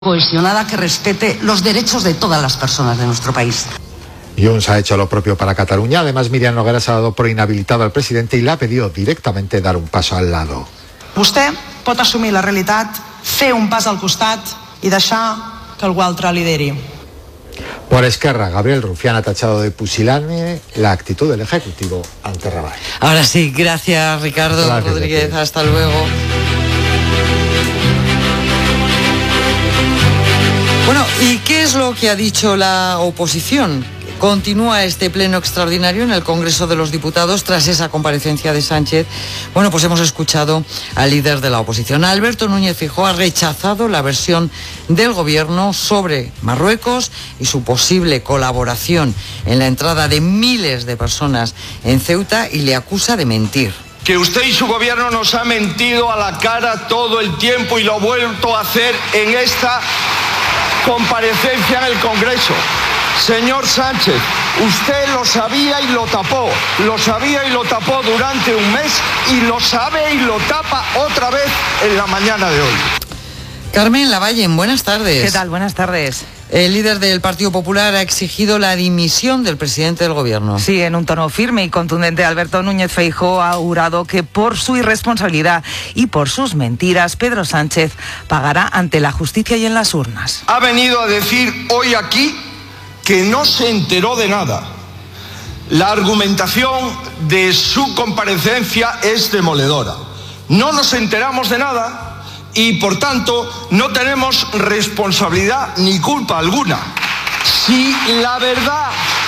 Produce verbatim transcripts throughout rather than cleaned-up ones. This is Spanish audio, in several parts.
cohesionada que respete los derechos de todas las personas de nuestro país. Junts ha hecho lo propio para Cataluña. Además, Míriam Nogueras ha dado por inhabilitado al presidente y le ha pedido directamente dar un paso al lado. Vostè pot assumir la realitat, fer un pas al costat i deixar que algú altre lideri. Por Esquerra, Gabriel Rufián ha tachado de pusilánime la actitud del Ejecutivo ante Raval. Ahora sí, gracias Ricardo gracias, Rodríguez, gracias. Hasta luego. Bueno, ¿y qué es lo que ha dicho la oposición? Continúa este pleno extraordinario en el Congreso de los Diputados tras esa comparecencia de Sánchez. Bueno, pues hemos escuchado al líder de la oposición. Alberto Núñez Feijóo ha rechazado la versión del Gobierno sobre Marruecos y su posible colaboración en la entrada de miles de personas en Ceuta y le acusa de mentir. Que usted y su gobierno nos ha mentido a la cara todo el tiempo y lo ha vuelto a hacer en esta comparecencia en el Congreso. Señor Sánchez, usted lo sabía y lo tapó, lo sabía y lo tapó durante un mes y lo sabe y lo tapa otra vez en la mañana de hoy. Carmen Lavallen, buenas tardes. ¿Qué tal? Buenas tardes. El líder del Partido Popular ha exigido la dimisión del presidente del Gobierno. Sí, en un tono firme y contundente, Alberto Núñez Feijóo ha augurado que por su irresponsabilidad y por sus mentiras, Pedro Sánchez pagará ante la justicia y en las urnas. Ha venido a decir hoy aquí que no se enteró de nada. La argumentación de su comparecencia es demoledora. No nos enteramos de nada y, por tanto, no tenemos responsabilidad ni culpa alguna. Si la verdad,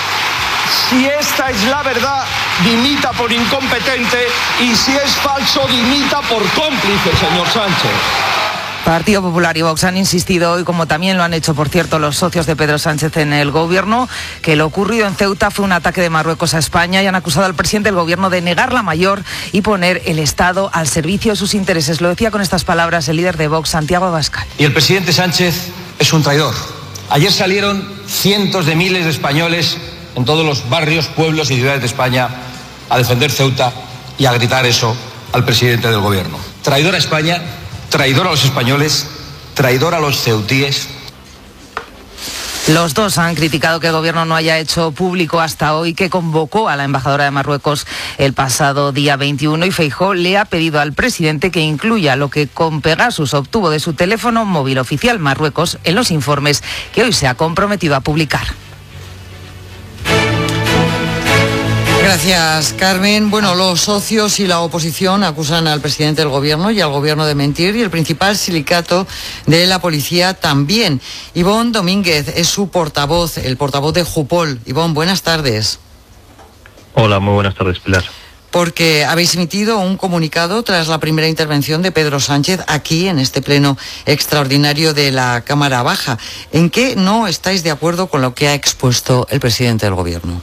si esta es la verdad, dimita por incompetente, y si es falso, dimita por cómplice, señor Sánchez. Partido Popular y Vox han insistido hoy, como también lo han hecho, por cierto, los socios de Pedro Sánchez en el Gobierno, que lo ocurrido en Ceuta fue un ataque de Marruecos a España y han acusado al presidente del Gobierno de negar la mayor y poner el Estado al servicio de sus intereses. Lo decía con estas palabras el líder de Vox, Santiago Abascal. Y el presidente Sánchez es un traidor. Ayer salieron cientos de miles de españoles en todos los barrios, pueblos y ciudades de España a defender Ceuta y a gritar eso al presidente del Gobierno. Traidor a España, traidor a los españoles, traidor a los ceutíes. Los dos han criticado que el Gobierno no haya hecho público hasta hoy que convocó a la embajadora de Marruecos el pasado día veintiuno y Feijóo le ha pedido al presidente que incluya lo que con Pegasus obtuvo de su teléfono móvil oficial Marruecos en los informes que hoy se ha comprometido a publicar. Gracias, Carmen. Bueno, los socios y la oposición acusan al presidente del Gobierno y al Gobierno de mentir y el principal sindicato de la policía también. Ivonne Domínguez es su portavoz, el portavoz de Jupol. Ivonne, buenas tardes. Hola, muy buenas tardes, Pilar. Porque habéis emitido un comunicado tras la primera intervención de Pedro Sánchez aquí en este pleno extraordinario de la Cámara Baja. ¿En qué no estáis de acuerdo con lo que ha expuesto el presidente del Gobierno?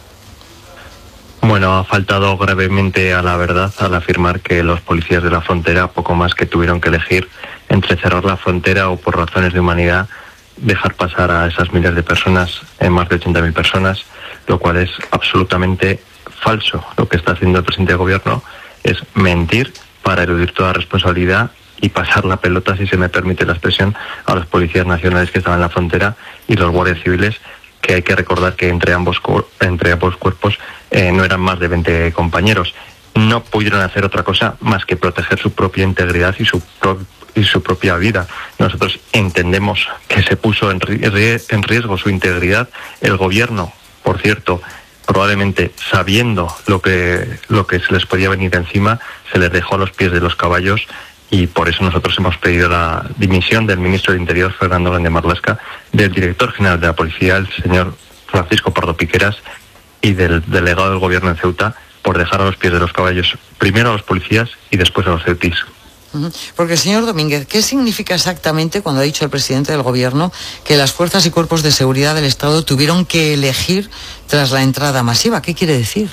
Bueno, ha faltado gravemente a la verdad al afirmar que los policías de la frontera poco más que tuvieron que elegir entre cerrar la frontera o por razones de humanidad dejar pasar a esas miles de personas, eh, más de ochenta mil personas, lo cual es absolutamente falso. Lo que está haciendo el presidente del Gobierno es mentir para eludir toda responsabilidad y pasar la pelota, si se me permite la expresión, a los policías nacionales que estaban en la frontera y los guardias civiles, que hay que recordar que entre ambos entre ambos cuerpos eh, no eran más de veinte compañeros. No pudieron hacer otra cosa más que proteger su propia integridad y su pro y su propia vida. Nosotros entendemos que se puso en, en riesgo su integridad. El Gobierno, por cierto, probablemente sabiendo lo que lo que se les podía venir encima, se les dejó a los pies de los caballos. Y por eso nosotros hemos pedido la dimisión del ministro de Interior, Fernando Grande Marlaska, del director general de la policía, el señor Francisco Pardo Piqueras, y del delegado del Gobierno en Ceuta, por dejar a los pies de los caballos primero a los policías y después a los ceutís. Porque, señor Domínguez, ¿qué significa exactamente cuando ha dicho el presidente del Gobierno que las fuerzas y cuerpos de seguridad del Estado tuvieron que elegir tras la entrada masiva? ¿Qué quiere decir?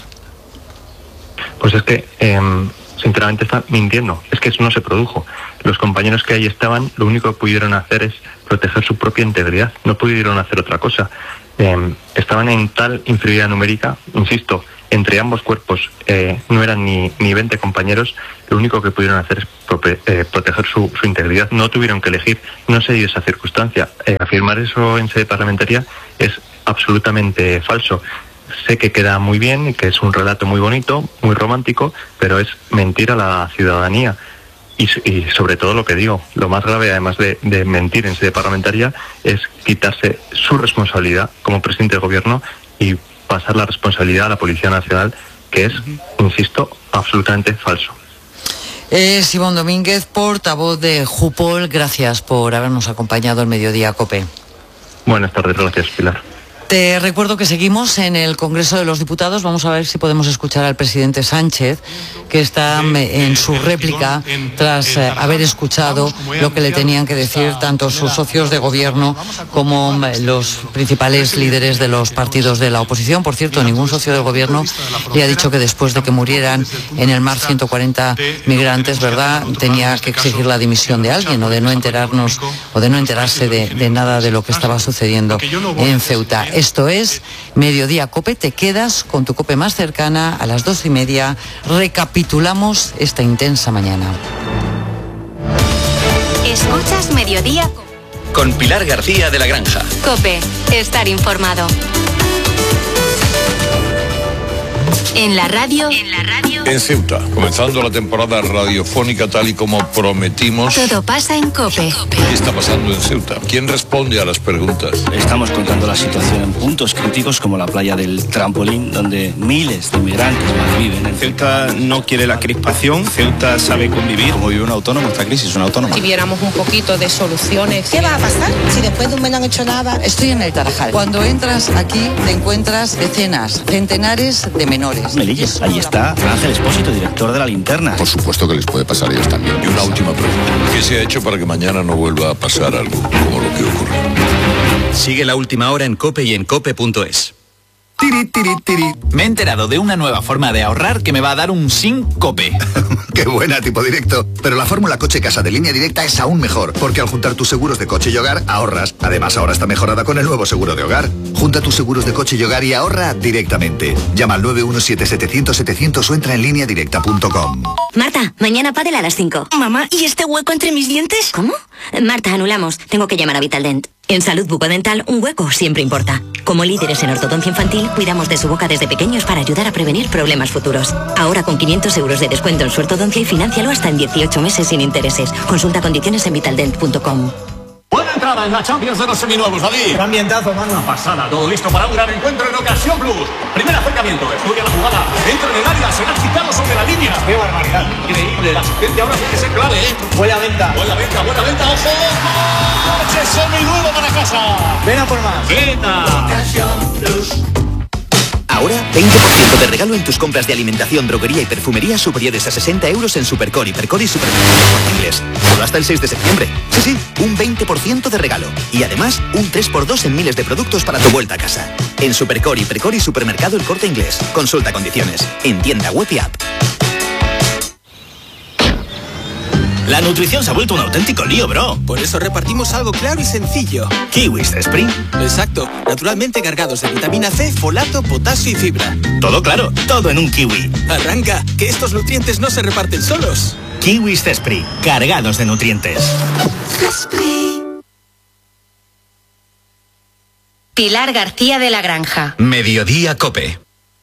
Pues es que... Eh, sinceramente está mintiendo, es que eso no se produjo. Los compañeros que ahí estaban lo único que pudieron hacer es proteger su propia integridad, no pudieron hacer otra cosa. Eh, estaban en tal inferioridad numérica, insisto, entre ambos cuerpos eh, no eran ni, ni veinte compañeros, lo único que pudieron hacer es prope, eh, proteger su, su integridad. No tuvieron que elegir, no se dio esa circunstancia. Eh, afirmar eso en sede parlamentaria es absolutamente falso. Sé que queda muy bien y que es un relato muy bonito, muy romántico, pero es mentir a la ciudadanía. Y, y sobre todo lo que digo, lo más grave, además de, de mentir en sede parlamentaria, es quitarse su responsabilidad como presidente del gobierno y pasar la responsabilidad a la Policía Nacional, que es, insisto, absolutamente falso. Es Iván Domínguez, portavoz de Jupol. Gracias por habernos acompañado en Mediodía COPE. Buenas tardes, gracias, Pilar. Te recuerdo que seguimos en el Congreso de los Diputados. Vamos a ver si podemos escuchar al presidente Sánchez, que está en su réplica tras eh, haber escuchado lo que le tenían que decir tanto sus socios de gobierno como los principales líderes de los partidos de la oposición. Por cierto, ningún socio del gobierno le ha dicho que después de que murieran en el mar ciento cuarenta migrantes, ¿verdad?, tenía que exigir la dimisión de alguien o de no enterarnos o de no enterarse de, de nada de lo que estaba sucediendo en Ceuta. Esto es Mediodía COPE. Te quedas con tu COPE más cercana a las dos y media. Recapitulamos esta intensa mañana. Escuchas Mediodía con Pilar García de la Granja. COPE. Estar informado. En la radio. En la radio. En Ceuta, comenzando la temporada radiofónica tal y como prometimos. Todo pasa en COPE. ¿Qué está pasando en Ceuta? ¿Quién responde a las preguntas? Estamos contando la situación en puntos críticos como la playa del Trampolín, donde miles de migrantes malviven. En Ceuta no quiere la crispación, Ceuta sabe convivir. Como vive un autónomo, esta crisis es una autónoma. Si viéramos un poquito de soluciones. ¿Qué va a pasar si después de un mes no han hecho nada? Estoy en el Tarajal. Cuando entras aquí te encuentras decenas, centenares de menores. Melillas, ahí está Ángel Espósito, director de La Linterna. Por supuesto que les puede pasar a ellos también. Y una última pregunta. ¿Qué se ha hecho para que mañana no vuelva a pasar algo como lo que ocurrió? Sigue La Última Hora en COPE y en cope punto es. Tiri, tiri, tiri. Me he enterado de una nueva forma de ahorrar que me va a dar un sin COPE. Qué buena, tipo directo. Pero la fórmula coche casa de Línea Directa es aún mejor, porque al juntar tus seguros de coche y hogar, ahorras. Además, ahora está mejorada con el nuevo seguro de hogar. Junta tus seguros de coche y hogar y ahorra directamente. Llama al nueve uno siete setecientos setecientos o entra en línea directa punto com. Marta, mañana pádel a las cinco. Mamá, ¿y este hueco entre mis dientes? ¿Cómo? Marta, anulamos. Tengo que llamar a Vitaldent. En salud bucodental, un hueco siempre importa. Como líderes en ortodoncia infantil, cuidamos de su boca desde pequeños para ayudar a prevenir problemas futuros. Ahora con quinientos euros de descuento en su ortodoncia y financialo hasta en dieciocho meses sin intereses. Consulta condiciones en vitaldent punto com. Buena entrada en la Champions de los seminuevos, David. Qué ambientazo, mano. Una pasada, todo listo para un gran encuentro en Ocasión Plus. Primer acercamiento, estudia la jugada, entra en el área, será quitado sobre la línea. Qué barbaridad. Increíble, la asistencia ahora tiene que ser clave, ¿eh? Buena venta. Buena venta, buena venta, ojo. ¡Coche seminuevo para casa! Ven a por más. ¡Venta! Ocasión Plus. Ahora, veinte por ciento de regalo en tus compras de alimentación, droguería y perfumería superiores a sesenta euros en Supercore, Hipercore y Supermercado Corte Inglés. Solo hasta el seis de septiembre. Sí, sí, un veinte por ciento de regalo. Y además, un tres por dos en miles de productos para tu vuelta a casa. En Supercore, Hipercore y Supermercado El Corte Inglés. Consulta condiciones. En tienda web y app. La nutrición se ha vuelto un auténtico lío, bro. Por eso repartimos algo claro y sencillo. Kiwis de Spring. Exacto, naturalmente cargados de vitamina C, folato, potasio y fibra. Todo claro, todo en un kiwi. Arranca, que estos nutrientes no se reparten solos. Kiwis de Spring, cargados de nutrientes. Pilar García de la Granja. Mediodía COPE.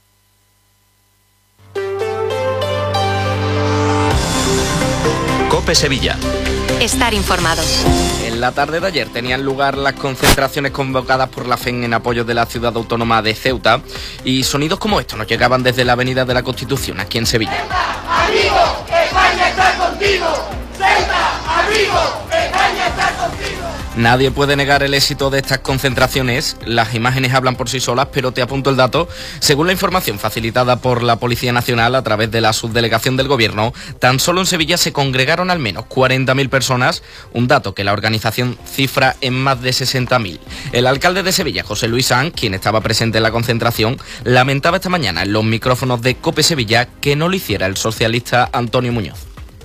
COPE Sevilla. Estar informado. En la tarde de ayer tenían lugar las concentraciones convocadas por la F E N en apoyo de la ciudad autónoma de Ceuta y sonidos como estos nos llegaban desde la Avenida de la Constitución, aquí en Sevilla. ¡Ceuta, amigo! ¡España está contigo! ¡Ceuta, amigo! ¡España está contigo! Nadie puede negar el éxito de estas concentraciones, las imágenes hablan por sí solas, pero te apunto el dato. Según la información facilitada por la Policía Nacional a través de la subdelegación del Gobierno, tan solo en Sevilla se congregaron al menos cuarenta mil personas, un dato que la organización cifra en más de sesenta mil. El alcalde de Sevilla, José Luis Sanz, quien estaba presente en la concentración, lamentaba esta mañana en los micrófonos de COPE Sevilla que no lo hiciera el socialista Antonio Muñoz.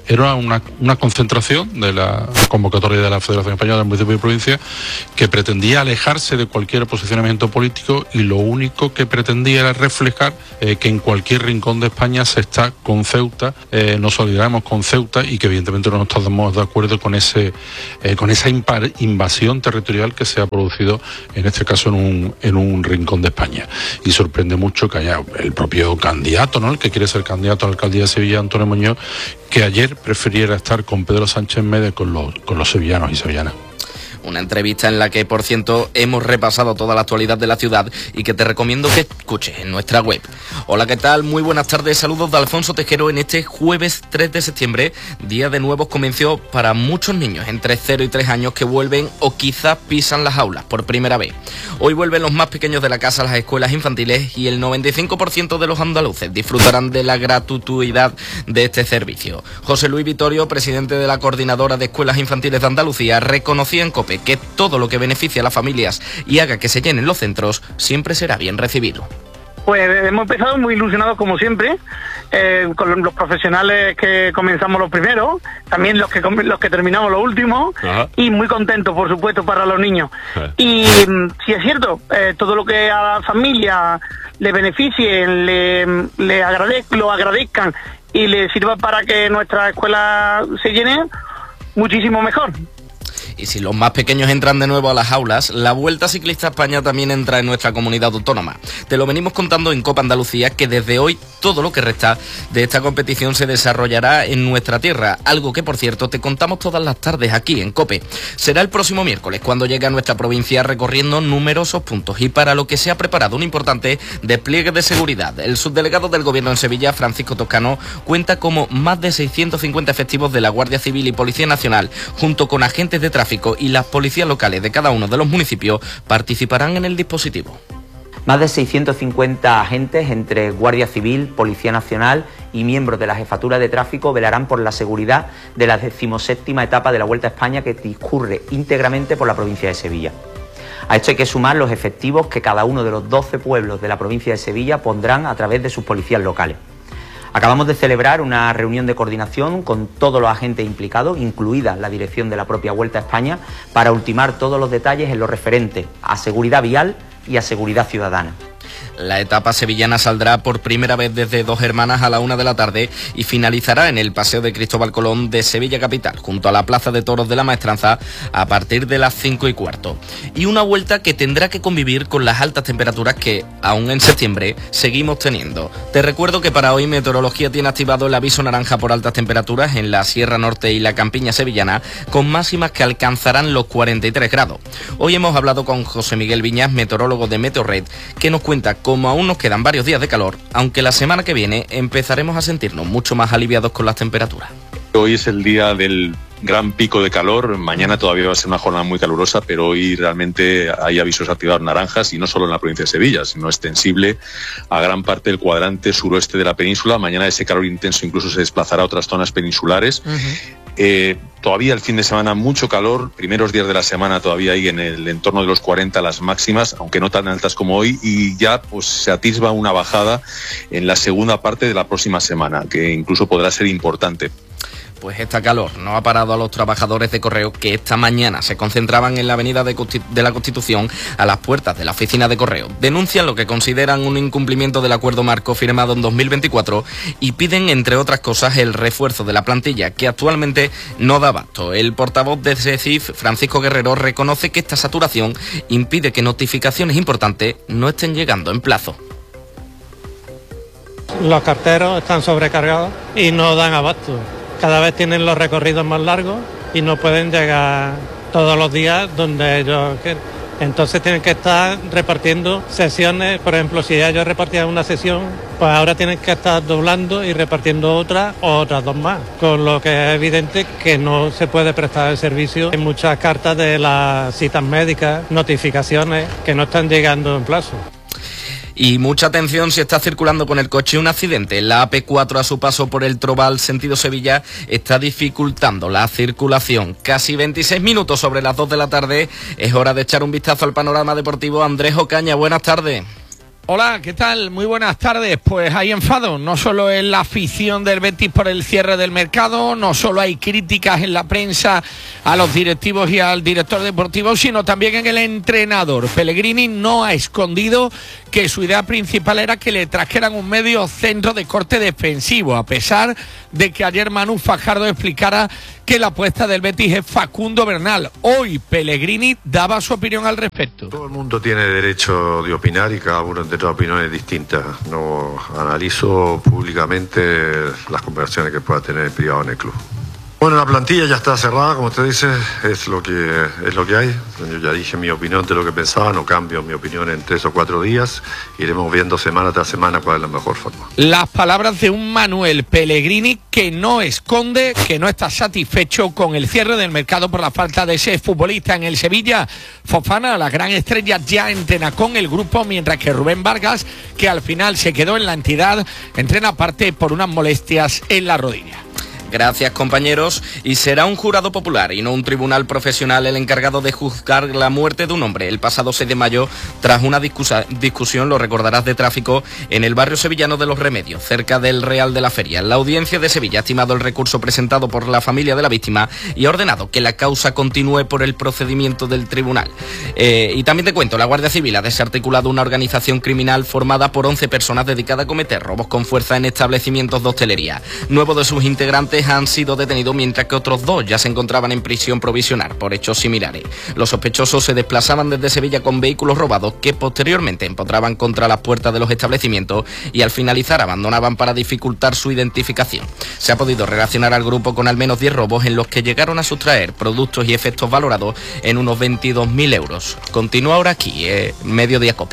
Era una, una concentración de la convocatoria de la Federación Española de Municipios y Provincias que pretendía alejarse de cualquier posicionamiento político y lo único que pretendía era reflejar eh, que en cualquier rincón de España se está con Ceuta, eh, nos solidarizamos con Ceuta y que evidentemente no estamos de acuerdo con ese eh, con esa impar, invasión territorial que se ha producido en este caso en un, en un rincón de España. Y sorprende mucho que haya el propio candidato, ¿no?, el que quiere ser candidato a la alcaldía de Sevilla, Antonio Muñoz, que ayer prefiriera estar con Pedro Sánchez Mede con los, con los sevillanos y sevillanas. Una entrevista en la que, por cierto, hemos repasado toda la actualidad de la ciudad y que te recomiendo que escuches en nuestra web. Hola, ¿qué tal? Muy buenas tardes, saludos de Alfonso Tejero en este jueves tres de septiembre, día de nuevos comienzos para muchos niños entre cero y tres años que vuelven o quizás pisan las aulas por primera vez. Hoy vuelven los más pequeños de la casa a las escuelas infantiles y el noventa y cinco por ciento de los andaluces disfrutarán de la gratuidad de este servicio. José Luis Vitorio, presidente de la Coordinadora de Escuelas Infantiles de Andalucía, reconocía en COPE que todo lo que beneficie a las familias y haga que se llenen los centros siempre será bien recibido. Pues hemos empezado muy ilusionados como siempre, eh, con los profesionales que comenzamos los primeros, también los que los que terminamos los últimos. Ajá. Y muy contentos, por supuesto, para los niños. Ajá. Y si es cierto, eh, todo lo que a la familia le beneficie, le, le agradez, lo agradezcan y le sirva para que nuestra escuela se llene, muchísimo mejor. Y si los más pequeños entran de nuevo a las aulas, la Vuelta Ciclista a España también entra en nuestra comunidad autónoma. Te lo venimos contando en Copa Andalucía, que desde hoy todo lo que resta de esta competición se desarrollará en nuestra tierra, algo que, por cierto, te contamos todas las tardes aquí en COPE. Será el próximo miércoles cuando llegue a nuestra provincia recorriendo numerosos puntos y para lo que se ha preparado un importante despliegue de seguridad. El subdelegado del Gobierno en Sevilla, Francisco Toscano, cuenta como más de seiscientos cincuenta efectivos de la Guardia Civil y Policía Nacional, junto con agentes de tráfico y las policías locales de cada uno de los municipios, participarán en el dispositivo. Más de seiscientos cincuenta agentes entre Guardia Civil, Policía Nacional y miembros de la Jefatura de Tráfico velarán por la seguridad de la decimoséptima etapa de la Vuelta a España que discurre íntegramente por la provincia de Sevilla. A esto hay que sumar los efectivos que cada uno de los doce pueblos de la provincia de Sevilla pondrán a través de sus policías locales. Acabamos de celebrar una reunión de coordinación con todos los agentes implicados, incluida la dirección de la propia Vuelta a España, para ultimar todos los detalles en lo referente a seguridad vial y a seguridad ciudadana. La etapa sevillana saldrá por primera vez desde Dos Hermanas a la una de la tarde y finalizará en el Paseo de Cristóbal Colón de Sevilla Capital, junto a la Plaza de Toros de la Maestranza, a partir de las cinco y cuarto. Y una vuelta que tendrá que convivir con las altas temperaturas que, aún en septiembre, seguimos teniendo. Te recuerdo que para hoy Meteorología tiene activado el aviso naranja por altas temperaturas en la Sierra Norte y la Campiña sevillana, con máximas que alcanzarán los cuarenta y tres grados. Hoy hemos hablado con José Miguel Viñas, meteorólogo de Meteorred, que nos cuenta como aún nos quedan varios días de calor, aunque la semana que viene empezaremos a sentirnos mucho más aliviados con las temperaturas. Hoy es el día del gran pico de calor, mañana todavía va a ser una jornada muy calurosa, pero hoy realmente hay avisos activados naranjas y no solo en la provincia de Sevilla, sino extensible a gran parte del cuadrante suroeste de la península. Mañana ese calor intenso incluso se desplazará a otras zonas peninsulares. Uh-huh. Eh, todavía el fin de semana mucho calor, primeros días de la semana todavía hay en el entorno de los cuarenta las máximas, aunque no tan altas como hoy, y ya pues se atisba una bajada en la segunda parte de la próxima semana, que incluso podrá ser importante. Pues esta calor no ha parado a los trabajadores de correo que esta mañana se concentraban en la avenida de, Constitu- de la Constitución a las puertas de la oficina de correo. Denuncian lo que consideran un incumplimiento del acuerdo marco firmado en dos mil veinticuatro y piden, entre otras cosas, el refuerzo de la plantilla, que actualmente no da abasto. El portavoz de C E C I F, Francisco Guerrero, reconoce que esta saturación impide que notificaciones importantes no estén llegando en plazo. Los carteros están sobrecargados y no dan abasto. Cada vez tienen los recorridos más largos y no pueden llegar todos los días donde ellos quieren. Entonces tienen que estar repartiendo sesiones. Por ejemplo, si ellos repartían una sesión, pues ahora tienen que estar doblando y repartiendo otra o otras dos más. Con lo que es evidente que no se puede prestar el servicio. Hay muchas cartas de las citas médicas, notificaciones que no están llegando en plazo. Y mucha atención si está circulando con el coche un accidente. La A P cuatro a su paso por el Trobal sentido Sevilla está dificultando la circulación. Casi veintiséis minutos sobre las dos de la tarde. Es hora de echar un vistazo al panorama deportivo. Andrés Ocaña, buenas tardes. Hola, ¿qué tal? Muy buenas tardes. Pues hay enfado, no solo en la afición del Betis por el cierre del mercado, no solo hay críticas en la prensa a los directivos y al director deportivo, sino también en el entrenador. Pellegrini no ha escondido que su idea principal era que le trajeran un medio centro de corte defensivo, a pesar de que ayer Manu Fajardo explicara que la apuesta del Betis es Facundo Bernal. Hoy Pellegrini daba su opinión al respecto. Todo el mundo tiene derecho de opinar y cada uno tendrá opiniones distintas. No analizo públicamente las conversaciones que pueda tener en privado en el club. Bueno, la plantilla ya está cerrada, como usted dice, es lo que es lo que hay. Yo ya dije mi opinión de lo que pensaba, no cambio mi opinión en tres o cuatro días. Iremos viendo semana tras semana cuál es la mejor forma. Las palabras de un Manuel Pellegrini que no esconde, que no está satisfecho con el cierre del mercado por la falta de ese futbolista en el Sevilla. Fofana, la gran estrella, ya entrena con el grupo, mientras que Rubén Vargas, que al final se quedó en la entidad, entrena aparte por unas molestias en la rodilla. Gracias, compañeros. Y será un jurado popular y no un tribunal profesional el encargado de juzgar la muerte de un hombre el pasado seis de mayo tras una discusa, discusión, lo recordarás, de tráfico en el barrio sevillano de Los Remedios, cerca del Real de la Feria. La Audiencia de Sevilla ha estimado el recurso presentado por la familia de la víctima y ha ordenado que la causa continúe por el procedimiento del tribunal. Eh, y también te cuento, la Guardia Civil ha desarticulado una organización criminal formada por once personas dedicada a cometer robos con fuerza en establecimientos de hostelería. Nueve de sus integrantes han sido detenidos, mientras que otros dos ya se encontraban en prisión provisional por hechos similares. Los sospechosos se desplazaban desde Sevilla con vehículos robados que posteriormente empotraban contra las puertas de los establecimientos y al finalizar abandonaban para dificultar su identificación. Se ha podido relacionar al grupo con al menos diez robos en los que llegaron a sustraer productos y efectos valorados en unos veintidós mil euros. Continúa ahora aquí, eh, Mediodía Cope.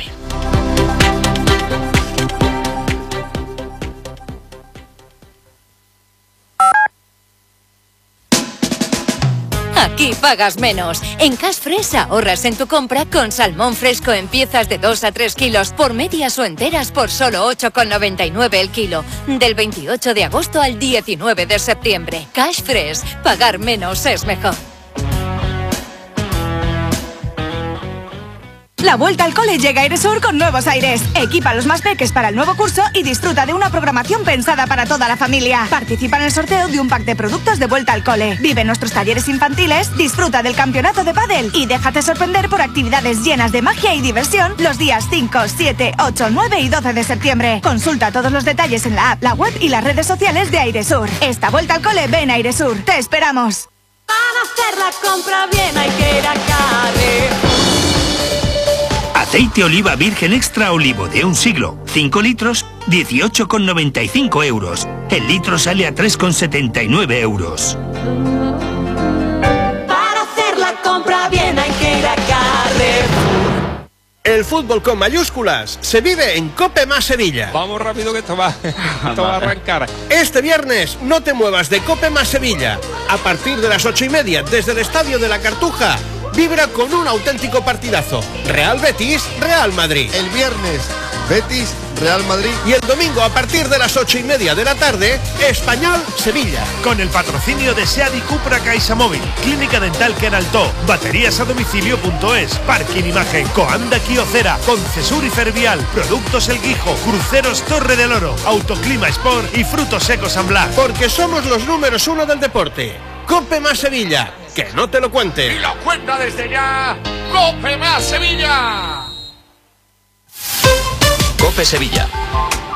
Aquí pagas menos. En Cash Fresh ahorras en tu compra con salmón fresco en piezas de dos a tres kilos por medias o enteras por solo ocho con noventa y nueve el kilo. Del veintiocho de agosto al diecinueve de septiembre. Cash Fresh. Pagar menos es mejor. La vuelta al cole llega a Airesur con nuevos aires. Equipa a los más peques para el nuevo curso y disfruta de una programación pensada para toda la familia. Participa en el sorteo de un pack de productos de vuelta al cole. Vive en nuestros talleres infantiles, disfruta del campeonato de pádel y déjate sorprender por actividades llenas de magia y diversión los días cinco, siete, ocho, nueve y doce de septiembre. Consulta todos los detalles en la app, la web y las redes sociales de Airesur. Esta vuelta al cole ven a Airesur. ¡Te esperamos! Para hacer la compra bien hay que ir a Carrefour. Aceite oliva virgen extra olivo de un siglo, cinco litros, dieciocho con noventa y cinco euros. El litro sale a tres con setenta y nueve euros. Para hacer la compra bien hay que ir a Carrefour. El fútbol con mayúsculas se vive en Cope Más Sevilla. Vamos rápido que esto va, esto va a arrancar. Este viernes no te muevas de Cope Más Sevilla. A partir de las ocho y media desde el Estadio de la Cartuja, vibra con un auténtico partidazo. Real Betis, Real Madrid. El viernes, Betis, Real Madrid. Y el domingo a partir de las ocho y media de la tarde, Español, Sevilla. Con el patrocinio de SEAT y Cupra CaixaMóvil, Clínica Dental Queraltó, Baterías a Domicilio punto es, Parking Imagen, Coanda Quiocera, Concesur y Fervial, Productos El Guijo, Cruceros Torre del Oro, Autoclima Sport y Frutos Secos San Blas. Porque somos los números uno del deporte. Cope Más Sevilla, que no te lo cuente. Y lo cuenta desde ya, Cope Más Sevilla. Cope Sevilla.